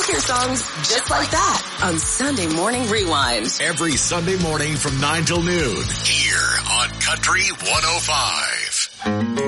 hear songs just like that on Sunday Morning Rewind. Every Sunday morning from 9 till noon here on Country 105.